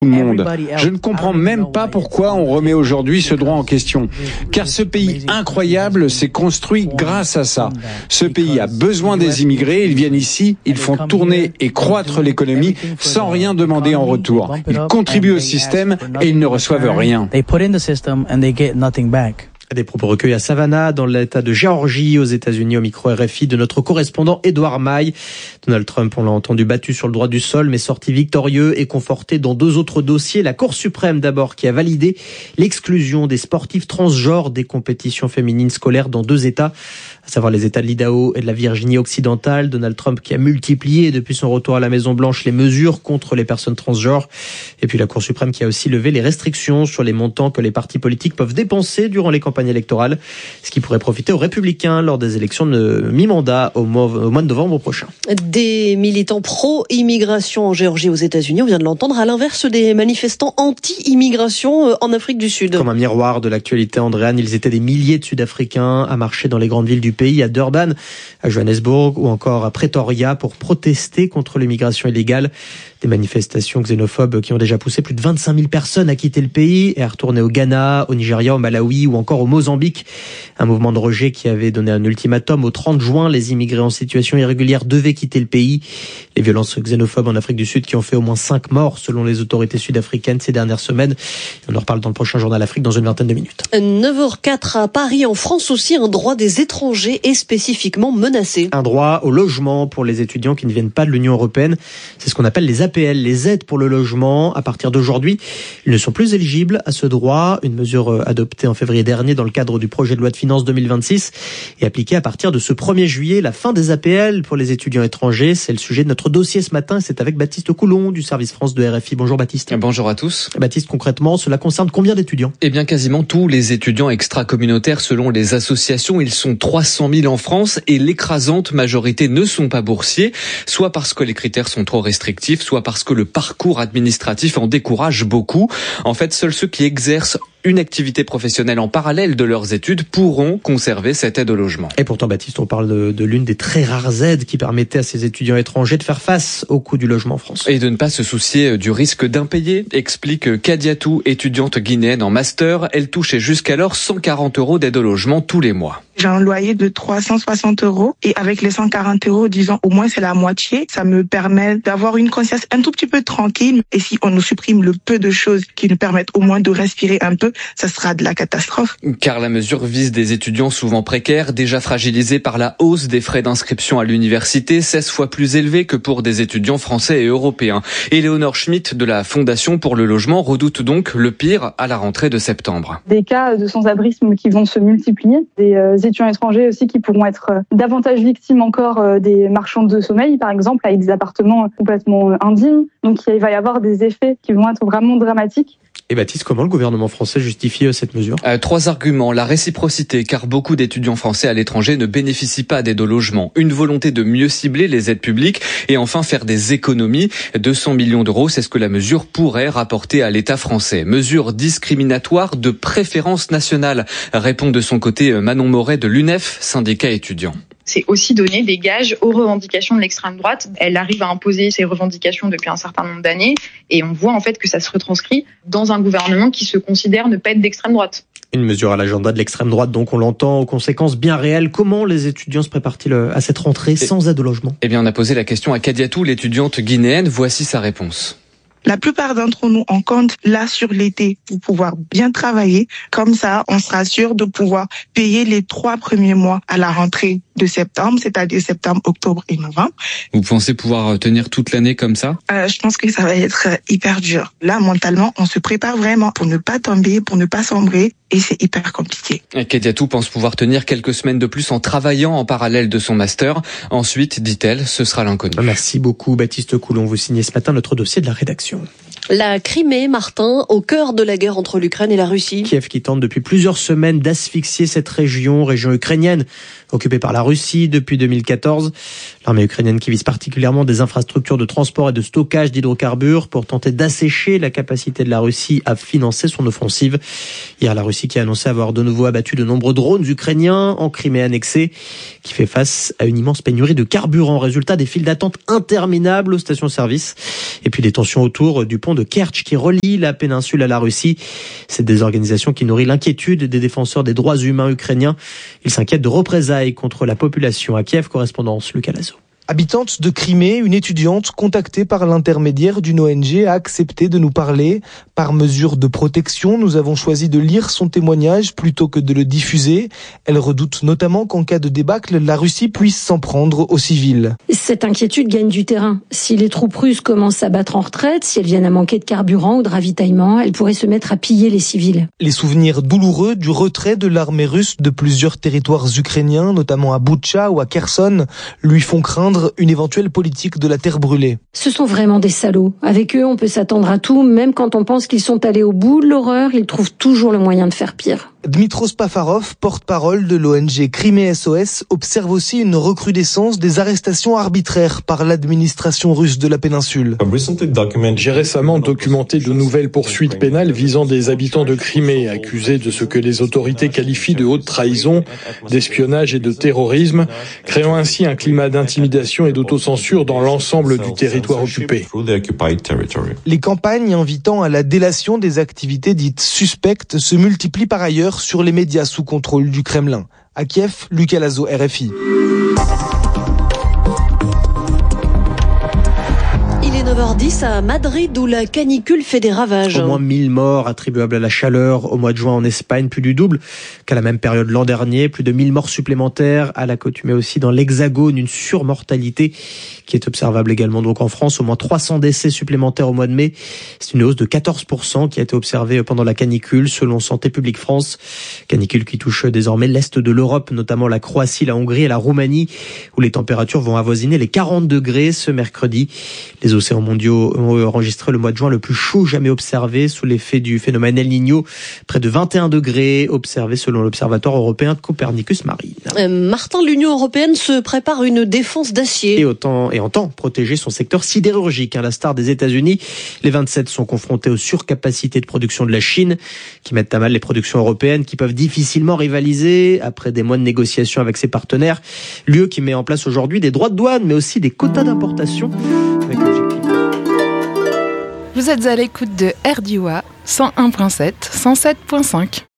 le monde. Je ne comprends même pas pourquoi on remet aujourd'hui ce droit en question. Car ce pays incroyable s'est construit grâce à ça. Ce pays a besoin des immigrés, ils viennent ici, ils font tourner et croître l'économie sans rien demander en retour. Ils contribuent au système et ils ne reçoivent rien. Des propos recueillis à Savannah, dans l'État de Géorgie, aux États-Unis, au micro RFI de notre correspondant Édouard Maille. Donald Trump, on l'a entendu, battu sur le droit du sol, mais sorti victorieux et conforté dans 2 autres dossiers. La Cour suprême d'abord, qui a validé l'exclusion des sportifs transgenres des compétitions féminines scolaires dans 2 États, à savoir les États de l'Idaho et de la Virginie occidentale. Donald Trump qui a multiplié depuis son retour à la Maison-Blanche les mesures contre les personnes transgenres. Et puis la Cour suprême qui a aussi levé les restrictions sur les montants que les partis politiques peuvent dépenser durant les campagnes électorales, ce qui pourrait profiter aux républicains lors des élections de mi-mandat au mois de novembre prochain. Des militants pro-immigration en Géorgie, aux États-Unis, on vient de l'entendre, à l'inverse des manifestants anti-immigration en Afrique du Sud. Comme un miroir de l'actualité, Andréane, ils étaient des milliers de Sud-Africains à marcher dans les grandes villes du pays, à Durban, à Johannesburg ou encore à Pretoria pour protester contre l'immigration illégale. Des manifestations xénophobes qui ont déjà poussé plus de 25 000 personnes à quitter le pays et à retourner au Ghana, au Nigeria, au Malawi ou encore au Mozambique. Un mouvement de rejet qui avait donné un ultimatum au 30 juin. Les immigrés en situation irrégulière devaient quitter le pays. Les violences xénophobes en Afrique du Sud qui ont fait au moins 5 morts selon les autorités sud-africaines ces dernières semaines. On en reparle dans le prochain Journal Afrique dans une vingtaine de minutes. 9h04 à Paris, en France aussi, un droit des étrangers est spécifiquement menacé. Un droit au logement pour les étudiants qui ne viennent pas de l'Union européenne. C'est ce qu'on appelle les APL, les aides pour le logement. À partir d'aujourd'hui, ils ne sont plus éligibles à ce droit. Une mesure adoptée en février dernier dans le cadre du projet de loi de finances 2026 et appliquée à partir de ce 1er juillet. La fin des APL pour les étudiants étrangers, c'est le sujet de notre dossier ce matin. C'est avec Baptiste Coulon du service France de RFI. Bonjour Baptiste. Bonjour à tous. Baptiste, concrètement, cela concerne combien d'étudiants ? Eh bien, quasiment tous les étudiants extra-communautaires selon les associations. Ils sont 300 000 en France et l'écrasante majorité ne sont pas boursiers, soit parce que les critères sont trop restrictifs, soit parce que le parcours administratif en décourage beaucoup. En fait, seuls ceux qui exercent une activité professionnelle en parallèle de leurs études pourront conserver cette aide au logement. Et pourtant, Baptiste, on parle de l'une des très rares aides qui permettait à ces étudiants étrangers de faire face au coût du logement en France. Et de ne pas se soucier du risque d'impayé, explique Kadiatou, étudiante guinéenne en master. Elle touchait jusqu'alors 140 € d'aide au logement tous les mois. J'ai un loyer de 360 € et avec les 140 €, disons, au moins c'est la moitié. Ça me permet d'avoir une conscience un tout petit peu tranquille. Et si on nous supprime le peu de choses qui nous permettent au moins de respirer un peu, ça sera de la catastrophe. Car la mesure vise des étudiants souvent précaires, déjà fragilisés par la hausse des frais d'inscription à l'université, 16 fois plus élevés que pour des étudiants français et européens. Éléonore Schmitt de la Fondation pour le logement redoute donc le pire à la rentrée de septembre. Des cas de sans-abrisme qui vont se multiplier, des étudiants étrangers aussi qui pourront être davantage victimes encore des marchands de sommeil, par exemple, avec des appartements complètement indignes. Donc il va y avoir des effets qui vont être vraiment dramatiques. Et Baptiste, comment le gouvernement français justifie cette mesure ? 3 arguments. La réciprocité, car beaucoup d'étudiants français à l'étranger ne bénéficient pas d'aide au logement. Une volonté de mieux cibler les aides publiques et enfin faire des économies. 200 millions d'euros, c'est ce que la mesure pourrait rapporter à l'État français. Mesure discriminatoire de préférence nationale, répond de son côté Manon Moret de l'UNEF, syndicat étudiant. C'est aussi donner des gages aux revendications de l'extrême droite. Elle arrive à imposer ses revendications depuis un certain nombre d'années et on voit en fait que ça se retranscrit dans un gouvernement qui se considère ne pas être d'extrême droite. Une mesure à l'agenda de l'extrême droite, donc on l'entend, aux conséquences bien réelles. Comment les étudiants se préparent-ils à cette rentrée sans aide au logement ? Eh bien, on a posé la question à Kadiatou, l'étudiante guinéenne. Voici sa réponse. La plupart d'entre nous, on compte là sur l'été pour pouvoir bien travailler. Comme ça, on sera sûr de pouvoir payer les 3 premiers mois à la rentrée de septembre, c'est-à-dire septembre, octobre et novembre. Vous pensez pouvoir tenir toute l'année comme ça ? Je pense que ça va être hyper dur. Là, mentalement, on se prépare vraiment pour ne pas tomber, pour ne pas sombrer. Et c'est hyper compliqué. Kadiatou pense pouvoir tenir quelques semaines de plus en travaillant en parallèle de son master. Ensuite, dit-elle, ce sera l'inconnu. Merci beaucoup Baptiste Coulon. Vous signez ce matin notre dossier de la rédaction. La Crimée, Martin, au cœur de la guerre entre l'Ukraine et la Russie. Kiev qui tente depuis plusieurs semaines d'asphyxier cette région ukrainienne occupée par la Russie depuis 2014. L'armée ukrainienne qui vise particulièrement des infrastructures de transport et de stockage d'hydrocarbures pour tenter d'assécher la capacité de la Russie à financer son offensive. Hier, la Russie qui a annoncé avoir de nouveau abattu de nombreux drones ukrainiens en Crimée annexée, qui fait face à une immense pénurie de carburant. Résultat, des files d'attente interminables aux stations-service et puis des tensions autour du pont de de Kerch qui relie la péninsule à la Russie. C'est des organisations qui nourrissent l'inquiétude des défenseurs des droits humains ukrainiens. Ils s'inquiètent de représailles contre la population. À Kiev, correspondance Lucas Lazo. Habitante de Crimée, une étudiante contactée par l'intermédiaire d'une ONG a accepté de nous parler. Par mesure de protection, nous avons choisi de lire son témoignage plutôt que de le diffuser. Elle redoute notamment qu'en cas de débâcle, la Russie puisse s'en prendre aux civils. Cette inquiétude gagne du terrain. Si les troupes russes commencent à battre en retraite, si elles viennent à manquer de carburant ou de ravitaillement, elles pourraient se mettre à piller les civils. Les souvenirs douloureux du retrait de l'armée russe de plusieurs territoires ukrainiens, notamment à Boutcha ou à Kherson, lui font craindre une éventuelle politique de la terre brûlée. Ce sont vraiment des salauds. Avec eux, on peut s'attendre à tout, même quand on pense qu'ils sont allés au bout de l'horreur, ils trouvent toujours le moyen de faire pire. Dmitro Spafarov, porte-parole de l'ONG Crimée SOS, observe aussi une recrudescence des arrestations arbitraires par l'administration russe de la péninsule. J'ai récemment documenté de nouvelles poursuites pénales visant des habitants de Crimée, accusés de ce que les autorités qualifient de haute trahison, d'espionnage et de terrorisme, créant ainsi un climat d'intimidation et d'autocensure dans l'ensemble du territoire occupé. Les campagnes invitant à la délation des activités dites suspectes se multiplient par ailleurs sur les médias sous contrôle du Kremlin. À Kiev, Lucas Lazo, RFI. Il est 9h10 à Madrid où la canicule fait des ravages. Au moins 1000 morts attribuables à la chaleur au mois de juin en Espagne, plus du double qu'à la même période l'an dernier. Plus de 1000 morts supplémentaires à la côte, mais aussi dans l'Hexagone, une surmortalité qui est observable également donc en France. Au moins 300 décès supplémentaires au mois de mai. C'est une hausse de 14% qui a été observée pendant la canicule, selon Santé publique France. Canicule qui touche désormais l'Est de l'Europe, notamment la Croatie, la Hongrie et la Roumanie, où les températures vont avoisiner les 40 degrés ce mercredi. Les océans mondiaux ont enregistré le mois de juin le plus chaud jamais observé sous l'effet du phénomène El Niño. Près de 21 degrés observés selon l'Observatoire européen de Copernicus Marine. Martin, l'Union européenne se prépare une défense d'acier. Et entend protéger son secteur sidérurgique. À la star des États-Unis, les 27 sont confrontés aux surcapacités de production de la Chine qui mettent à mal les productions européennes qui peuvent difficilement rivaliser après des mois de négociations avec ses partenaires. L'UE qui met en place aujourd'hui des droits de douane mais aussi des quotas d'importation avec l'objectif. Vous êtes à l'écoute de RDUA 101.7, 107.5.